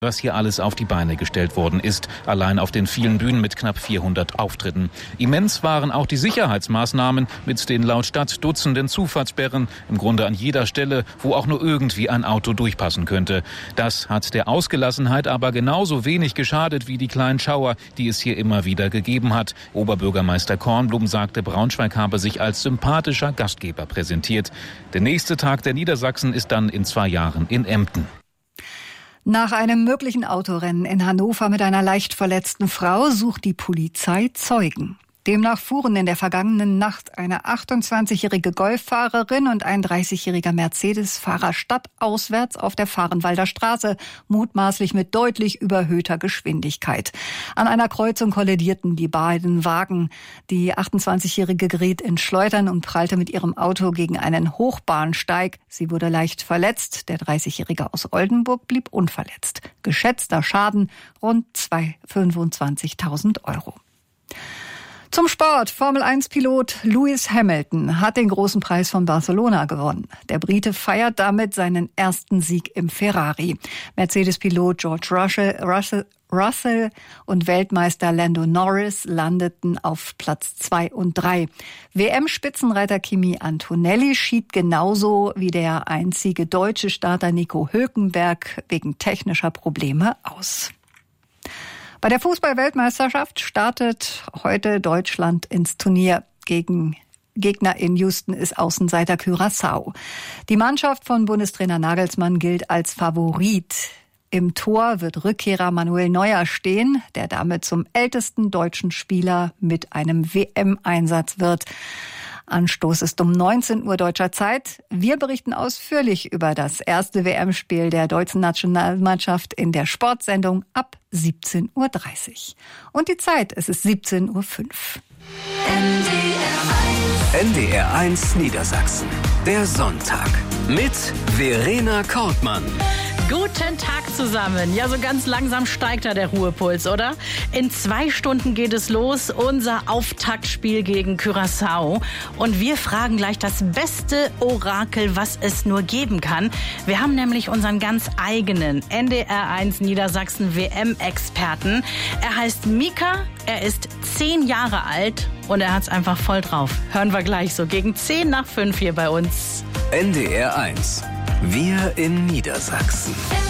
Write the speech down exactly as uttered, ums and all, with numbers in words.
was hier alles auf die Beine gestellt worden ist, allein auf den vielen Bühnen mit knapp vierhundert Auftritten. Immens waren auch die Sicherheitsmaßnahmen mit den laut Stadt Dutzenden Zufahrtssperren, im Grunde an jeder Stelle, wo auch nur irgendwie ein Auto durchpassen könnte. Das hat der Ausgelassenheit aber genauso wenig geschadet wie die kleinen Schauer, die es hier immer wieder gegeben hat. Oberbürgermeister Kornblum sagte, Braunschweig habe sich als sympathischer Gastgeber präsentiert. Der nächste Tag der Niedersachsen ist dann in zwei Jahren in Emden. Nach einem möglichen Autorennen in Hannover mit einer leicht verletzten Frau sucht die Polizei Zeugen. Demnach fuhren in der vergangenen Nacht eine achtundzwanzigjährige Golffahrerin und ein dreißigjähriger Mercedes-Fahrer stadtauswärts auf der Vahrenwalder Straße, mutmaßlich mit deutlich überhöhter Geschwindigkeit. An einer Kreuzung kollidierten die beiden Wagen. Die achtundzwanzigjährige geriet in Schleudern und prallte mit ihrem Auto gegen einen Hochbahnsteig. Sie wurde leicht verletzt. Der dreißigjährige aus Oldenburg blieb unverletzt. Geschätzter Schaden rund fünfundzwanzigtausend Euro. Zum Sport. Formel eins Pilot Lewis Hamilton hat den großen Preis von Barcelona gewonnen. Der Brite feiert damit seinen ersten Sieg im Ferrari. Mercedes-Pilot George Russell, Russell, Russell und Weltmeister Lando Norris landeten auf Platz zwei und drei. W M-Spitzenreiter Kimi Antonelli schied genauso wie der einzige deutsche Starter Nico Hülkenberg wegen technischer Probleme aus. Bei der Fußball-Weltmeisterschaft startet heute Deutschland ins Turnier. Gegen Gegner in Houston ist Außenseiter Curaçao. Die Mannschaft von Bundestrainer Nagelsmann gilt als Favorit. Im Tor wird Rückkehrer Manuel Neuer stehen, der damit zum ältesten deutschen Spieler mit einem W M-Einsatz wird. Anstoß ist um neunzehn Uhr deutscher Zeit. Wir berichten ausführlich über das erste W M-Spiel der deutschen Nationalmannschaft in der Sportsendung ab siebzehn Uhr dreißig. Und die Zeit, es ist siebzehn Uhr fünf. N D R eins Niedersachsen. Der Sonntag mit Verena Kortmann. Guten Tag zusammen. Ja, so ganz langsam steigt da der Ruhepuls, oder? In zwei Stunden geht es los, unser Auftaktspiel gegen Curaçao. Und wir fragen gleich das beste Orakel, was es nur geben kann. Wir haben nämlich unseren ganz eigenen N D R eins Niedersachsen W M-Experten. Er heißt Mika, er ist zehn Jahre alt und er hat's einfach voll drauf. Hören wir gleich so gegen zehn nach fünf hier bei uns. N D R eins. Wir in Niedersachsen.